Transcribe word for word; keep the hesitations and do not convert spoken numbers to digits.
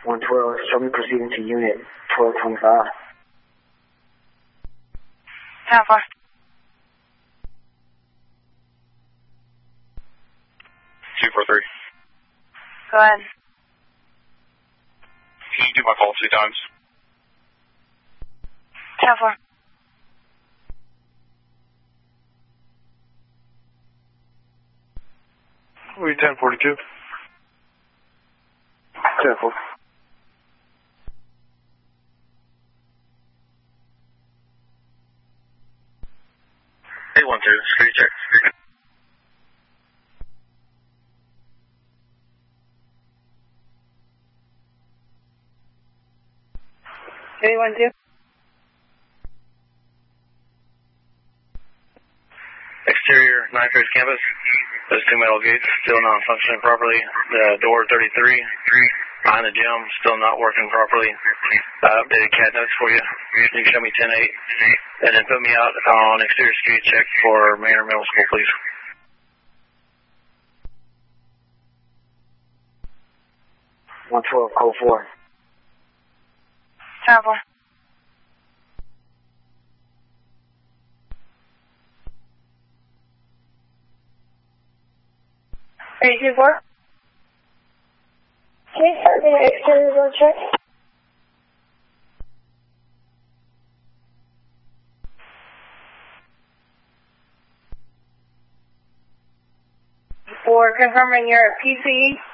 one twelve, show me proceeding to unit twelve twenty-five. How far? two four three. Go ahead. Can you do my call two times? How far? We ten forty-two. ten four. eight one two, security check. eight one two. Exterior ninth grade campus. Those two metal gates still not functioning properly. The door thirty-three behind the gym still not working properly. I updated C A D notes for you. You can show me ten eight. And then put me out on exterior security check for Manor Middle School, please. one twelve, code four. How far? three two four. Okay, starting exterior door check. For confirming your P C E.